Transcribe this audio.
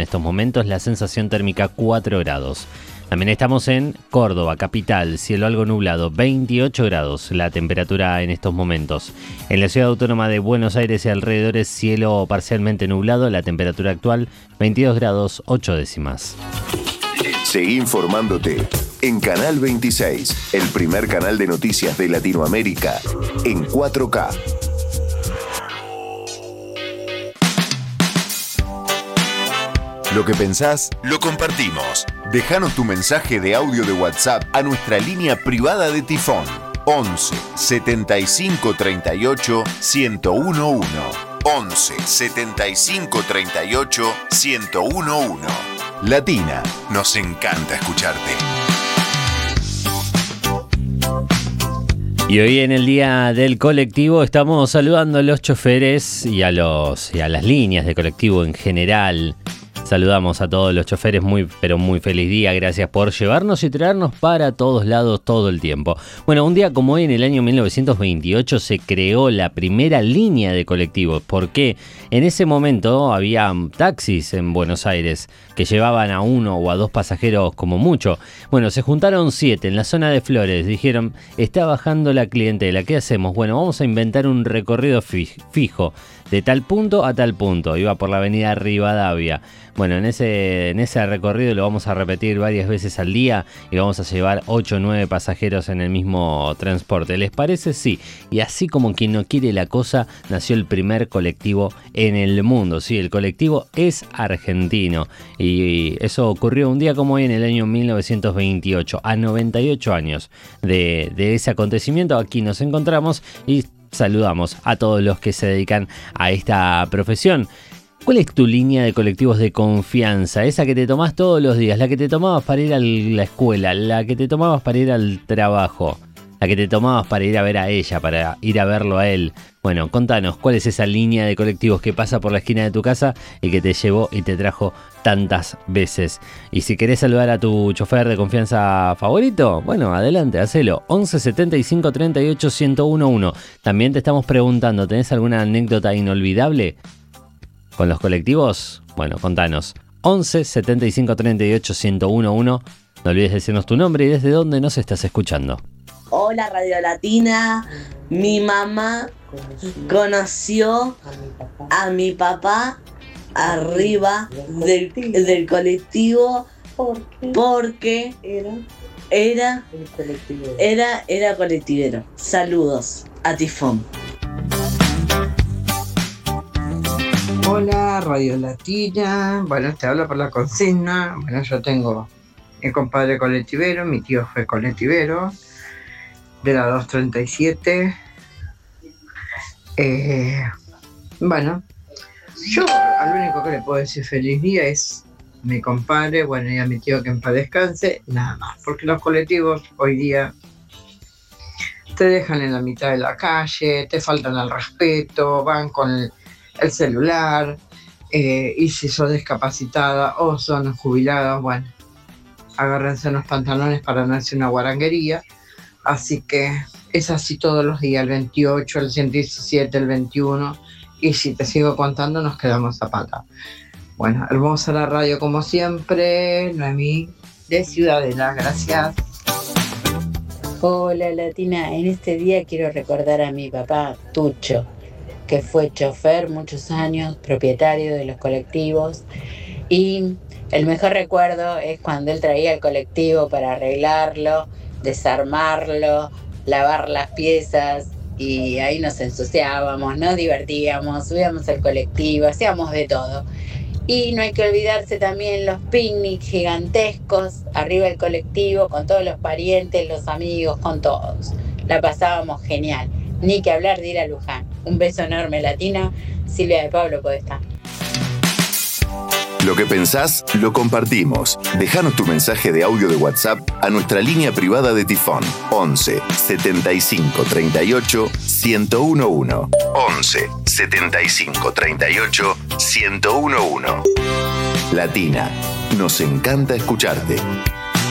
en estos momentos, la sensación térmica 4 grados. También estamos en Córdoba, capital, cielo algo nublado, 28 grados la temperatura en estos momentos. En la ciudad autónoma de Buenos Aires y alrededores, cielo parcialmente nublado, la temperatura actual 22 grados 8 décimas. Seguí informándote en Canal 26, el primer canal de noticias de Latinoamérica, en 4K. Lo que pensás, lo compartimos. Déjanos tu mensaje de audio de WhatsApp a nuestra línea privada de Tifón. 11 75 38 1011. 11 75 38 1011. Latina, nos encanta escucharte. Y hoy en el Día del Colectivo estamos saludando a los choferes y a las líneas de colectivo en general. Saludamos a todos los choferes, pero muy feliz día, gracias por llevarnos y traernos para todos lados todo el tiempo. Bueno, un día como hoy, en el año 1928, se creó la primera línea de colectivos, porque en ese momento había taxis en Buenos Aires que llevaban a 1 o a 2 pasajeros como mucho. Bueno, se juntaron 7 en la zona de Flores, dijeron, está bajando la clientela, ¿qué hacemos? Bueno, vamos a inventar un recorrido fijo, de tal punto a tal punto, iba por la avenida Rivadavia. Bueno, en ese recorrido lo vamos a repetir varias veces al día y vamos a llevar 8 o 9 pasajeros en el mismo transporte. ¿Les parece? Sí. Y así como quien no quiere la cosa, nació el primer colectivo en el mundo. Sí, el colectivo es argentino. Y eso ocurrió un día como hoy en el año 1928, a 98 años de ese acontecimiento. Aquí nos encontramos y saludamos a todos los que se dedican a esta profesión. ¿Cuál es tu línea de colectivos de confianza? Esa que te tomás todos los días, la que te tomabas para ir a la escuela, la que te tomabas para ir al trabajo, la que te tomabas para ir a ver a ella, para ir a verlo a él. Bueno, contanos, ¿cuál es esa línea de colectivos que pasa por la esquina de tu casa y que te llevó y te trajo tantas veces? Y si querés saludar a tu chofer de confianza favorito, bueno, adelante, hacelo. 11 75 38 1011. También te estamos preguntando, ¿tenés alguna anécdota inolvidable con los colectivos? Bueno, contanos. 11 75 38 1011. No olvides decirnos tu nombre y desde dónde nos estás escuchando. Hola Radio Latina, mi mamá conoció a mi papá arriba del colectivo porque era colectivero. Saludos a Tifón. Hola Radio Latina, bueno, te hablo por la consigna. Bueno, yo tengo mi compadre colectivero, mi tío fue colectivero de la 237. Bueno, yo al único que le puedo decir feliz día es mi compadre, bueno, y a mi tío que en paz descanse, nada más, porque los colectivos hoy día te dejan en la mitad de la calle, te faltan al respeto, van con el celular, y si sos discapacitada o son jubilados, bueno, agárrense los pantalones para no hacer una guaranguería. Así que es así todos los días, el 28, el 117, el 21, y si te sigo contando nos quedamos a pata. Bueno, hermosa la radio como siempre, Noemí de Ciudadela, gracias. Hola Latina, en este día quiero recordar a mi papá Tucho, que fue chofer muchos años, propietario de los colectivos, y el mejor recuerdo es cuando él traía el colectivo para arreglarlo, desarmarlo, lavar las piezas, y ahí nos ensuciábamos, nos divertíamos, subíamos al colectivo, hacíamos de todo. Y no hay que olvidarse también los picnics gigantescos arriba del colectivo con todos los parientes, los amigos, con todos. La pasábamos genial. Ni que hablar de ir a Luján. Un beso enorme, Latina. Silvia de Pablo Podestá. Lo que pensás, lo compartimos. Déjanos tu mensaje de audio de WhatsApp a nuestra línea privada de Tifón. 11 75 38 1011. 11 75 38 1011. Latina, nos encanta escucharte.